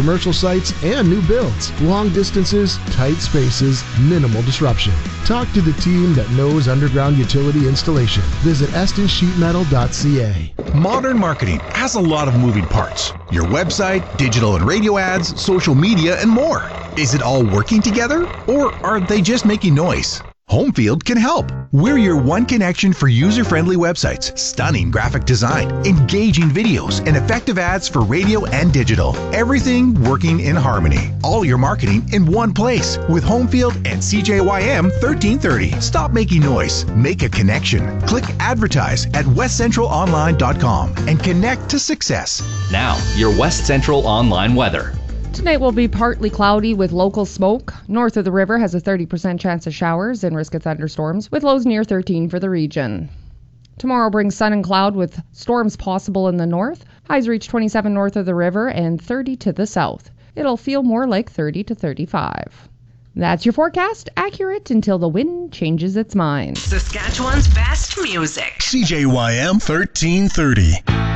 commercial sites and new builds. Long distances, tight spaces, minimal disruption. Talk to the team that knows underground utility installation. Visit estonsheetmetal.ca. Modern marketing has a lot of moving parts. Your website, digital and radio ads, social media, and more. Is it all working together, or are they just making noise? Homefield can help. We're your one connection for user-friendly websites, stunning graphic design, engaging videos, and effective ads for radio and digital. Everything working in harmony. All your marketing in one place with Homefield and CJYM 1330. Stop making noise. Make a connection. Click advertise at westcentralonline.com and connect to success. Now, your West Central Online weather. Tonight will be partly cloudy with local smoke. North of the river has a 30% chance of showers and risk of thunderstorms, with lows near 13 for the region. Tomorrow brings sun and cloud with storms possible in the north. Highs reach 27 north of the river and 30 to the south. It'll feel more like 30 to 35. That's your forecast, accurate until the wind changes its mind. Saskatchewan's best music. CJYM 1330.